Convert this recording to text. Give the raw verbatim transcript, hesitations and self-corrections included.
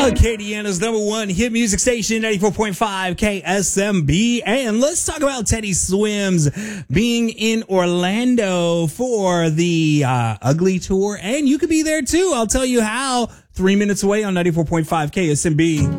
Acadiana's number one hit music station, ninety-four point five K S M B. And let's talk about Teddy Swims being in Orlando for the uh, Ugly Tour. And you could be there too. I'll tell you how. Three minutes away on ninety-four point five K S M B.